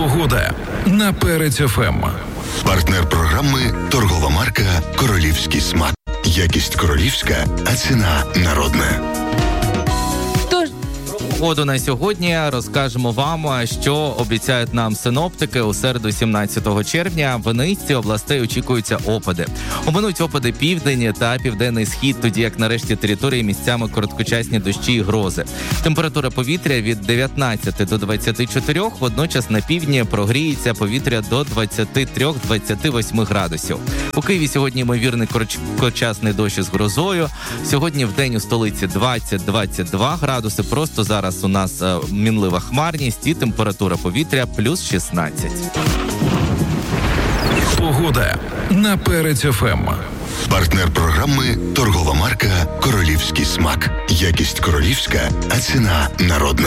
Погода на Перець ФМ. Партнер програми – торгова марка «Королівський смак». Якість королівська, а ціна народна. Погоду на сьогодні розкажемо вам, що обіцяють нам синоптики. У середу 17 червня в низці областей очікуються опади. Оминуть опади південь та південний схід, тоді як нарешті території місцями короткочасні дощі і грози. Температура повітря від 19 до 24, водночас на півдні прогріється повітря до 23-28 градусів. У Києві сьогодні ймовірний короткочасний дощ з грозою. Сьогодні в день у столиці 20-22 градуси, просто зараз у нас мінлива хмарність і температура повітря плюс 16. Погода на Перець ФМ. Партнер програми – торгова марка «Королівський смак». Якість королівська, а ціна народна.